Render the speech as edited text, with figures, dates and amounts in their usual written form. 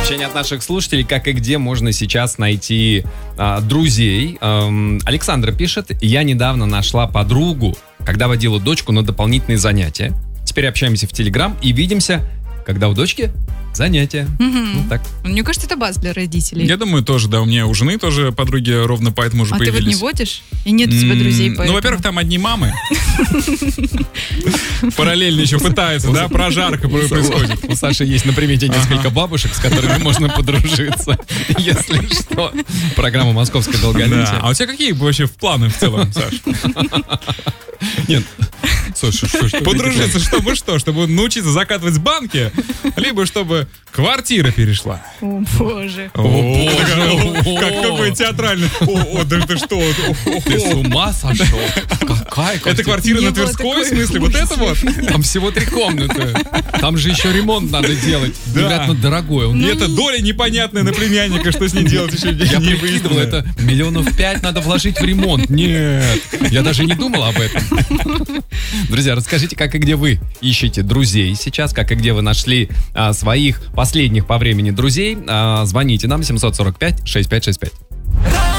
Сообщение от наших слушателей, как и где можно сейчас найти друзей. Александра пишет: я недавно нашла подругу, когда водила дочку на дополнительные занятия. Теперь общаемся в Телеграм и видимся, когда у дочки занятия. Ну, так. Мне кажется, это база для родителей. Я думаю, тоже, да. У меня у жены тоже подруги ровно поэтому уже появились. А ты вот не водишь? И нет у тебя друзей поэтому? Ну, во-первых, там одни мамы. Параллельно еще пытаются, да, прожарка происходит. У Саши есть на примете несколько бабушек, с которыми можно подружиться, если что. Программа «Московское долголетие». А у тебя какие вообще планы в целом, Саш? Нет. Слушай, подружиться, чтобы что? Чтобы научиться закатывать с банки? Либо чтобы квартира перешла? О, боже. Какой театральный. О, да ты что? Ты с ума сошел? Какая квартира? Это квартира на Тверской, в смысле? Вот это вот? Там всего 3 комнаты. Там же еще ремонт надо делать. Невероятно дорогой. И это доля непонятная на племянника, что с ней делать еще Я не прикидывал, выяснено. это 5 миллионов надо вложить в ремонт. Нет, я даже не думал об этом. Друзья, расскажите, как и где вы ищете друзей сейчас, как и где вы нашли своих последних по времени друзей. Звоните нам 745-6565.